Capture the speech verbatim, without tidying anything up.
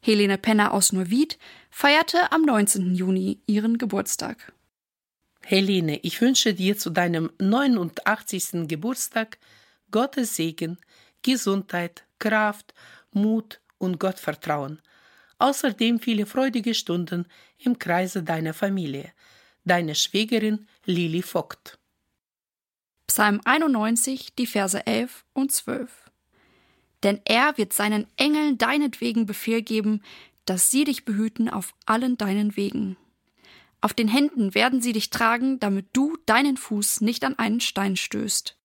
Helene Penner aus Neuwied feierte am neunzehnten Juni ihren Geburtstag. Helene, ich wünsche dir zu deinem neunundachtzigsten Geburtstag Gottes Segen, Gesundheit, Kraft, Mut und Gottvertrauen. Außerdem viele freudige Stunden im Kreise deiner Familie. Deine Schwägerin Lili Vogt. Psalm einundneunzig, die Verse elf und zwölf. Denn er wird seinen Engeln deinetwegen Befehl geben, dass sie dich behüten auf allen deinen Wegen. Auf den Händen werden sie dich tragen, damit du deinen Fuß nicht an einen Stein stößt.